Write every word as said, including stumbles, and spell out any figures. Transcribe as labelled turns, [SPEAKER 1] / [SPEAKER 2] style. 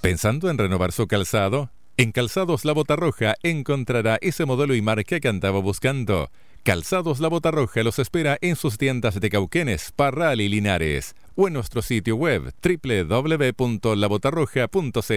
[SPEAKER 1] ¿Pensando en renovar su calzado? En Calzados La Bota Roja encontrará ese modelo y marca que andaba buscando. Calzados La Bota Roja los espera en sus tiendas de Cauquenes, Parral y Linares, o en nuestro sitio web doble u doble u doble u punto la bota roja punto c l.